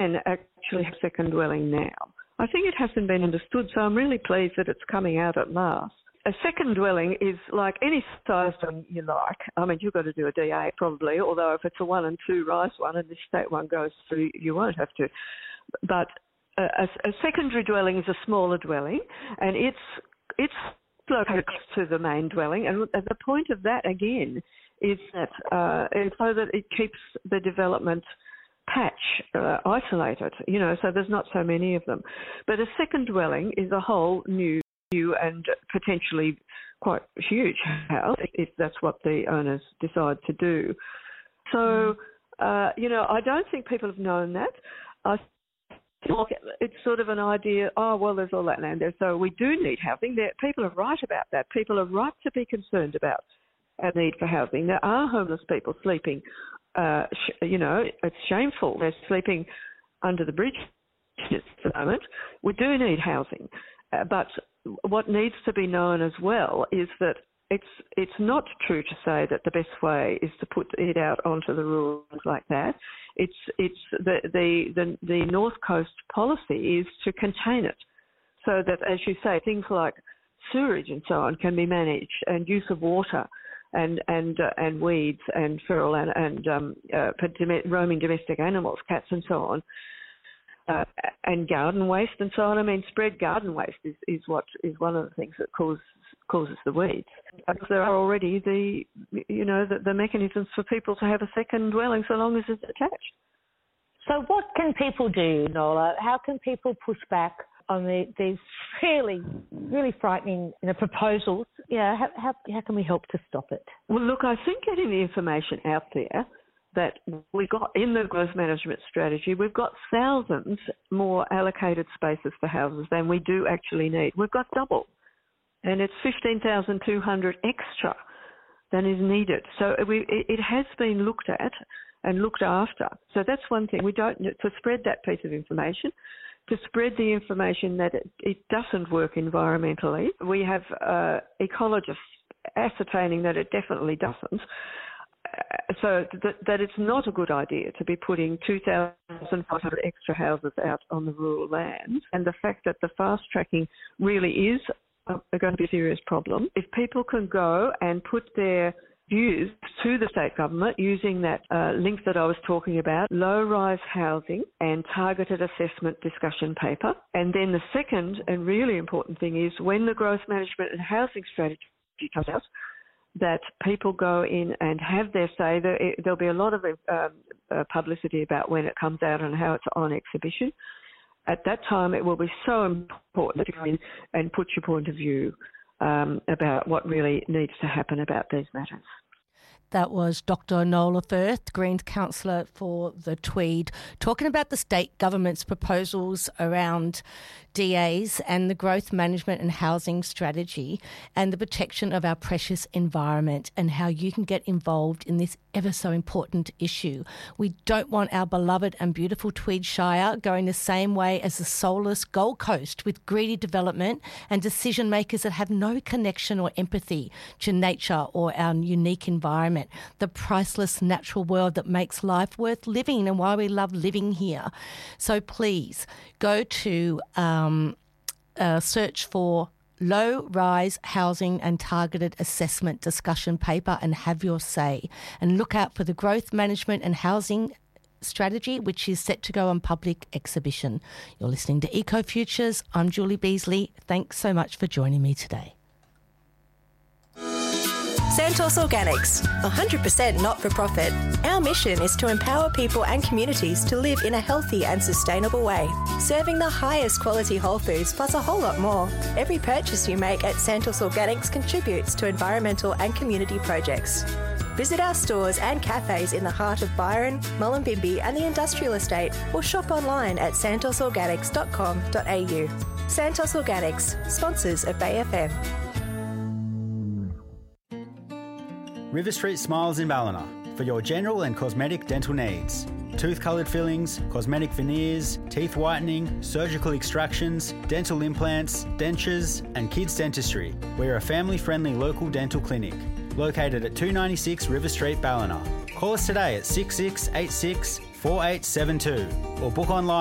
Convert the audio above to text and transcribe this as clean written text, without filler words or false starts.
actually have a second dwelling now. I think it hasn't been understood, so I'm really pleased that it's coming out at last. A second dwelling is like any size dwelling you like. I mean, you've got to do a DA probably, although if it's a 1 and 2 rise one and the state one goes through, you won't have to. But a secondary dwelling is a smaller dwelling, and it's located close to the main dwelling. And the point of that, again, is that so that it keeps the development patch isolated, so there's not so many of them. But a second dwelling is a whole new and potentially quite huge house if that's what the owners decide to do. So, I don't think people have known that. It's sort of an idea, there's all that land there, so we do need housing. People are right about that. People are right to be concerned about our need for housing. There are homeless people sleeping, it's shameful. They're sleeping under the bridge at the moment. We do need housing. But what needs to be known as well is that it's not true to say that the best way is to put it out onto the rules like that. It's the North Coast policy is to contain it, so that, as you say, things like sewerage and so on can be managed, and use of water and weeds and feral and roaming domestic animals, cats and so on. And garden waste and so on. I mean, spread garden waste is one of the things that causes the weeds. There are already the mechanisms for people to have a second dwelling so long as it's attached. So what can people do, Nola? How can people push back on these really, really frightening proposals? How can we help to stop it? Well, look, I think getting the information out there that we got in the growth management strategy, we've got thousands more allocated spaces for houses than we do actually need. We've got double, and it's 15,200 extra than is needed. So it has been looked at and looked after. So that's one thing. We don't to spread that piece of information, to spread the information that it doesn't work environmentally. We have ecologists ascertaining that it definitely doesn't. So that it's not a good idea to be putting 2,500 extra houses out on the rural lands, and the fact that the fast tracking really is going to be a serious problem. If people can go and put their views to the state government using that link that I was talking about, low-rise housing and targeted assessment discussion paper. And then the second and really important thing is when the growth management and housing strategy comes out, that people go in and have their say. There'll be a lot of publicity about when it comes out and how it's on exhibition. At that time, it will be so important to go in and put your point of view about what really needs to happen about these matters. That was Dr. Nola Firth, Greens councillor for the Tweed, talking about the state government's proposals around DAs and the growth management and housing strategy and the protection of our precious environment and how you can get involved in this ever so important issue. We don't want our beloved and beautiful Tweed Shire going the same way as the soulless Gold Coast with greedy development and decision makers that have no connection or empathy to nature or our unique environment, the priceless natural world that makes life worth living and why we love living here. So please go to search for low-rise housing and targeted assessment discussion paper and have your say. And look out for the growth management and housing strategy, which is set to go on public exhibition. You're listening to Eco Futures. I'm Julie Beasley. Thanks so much for joining me today. Santos Organics, 100% not-for-profit. Our mission is to empower people and communities to live in a healthy and sustainable way, serving the highest quality whole foods plus a whole lot more. Every purchase you make at Santos Organics contributes to environmental and community projects. Visit our stores and cafes in the heart of Byron, Mullumbimby and the industrial estate, or shop online at santosorganics.com.au. Santos Organics, sponsors of Bay FM. River Street Smiles in Ballina for your general and cosmetic dental needs. Tooth-coloured fillings, cosmetic veneers, teeth whitening, surgical extractions, dental implants, dentures and kids dentistry. We're a family-friendly local dental clinic located at 296 River Street, Ballina. Call us today at 6686 4872 or book online